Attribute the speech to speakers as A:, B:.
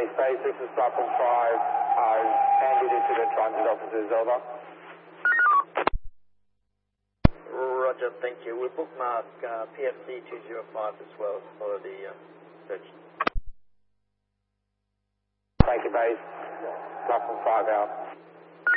A: Space, this is platform 5. Handed incident transit officers, over.
B: Roger, thank you. We'll bookmark PFC 205 as well as follow the search.
A: Thank you, base. Platform 5 out.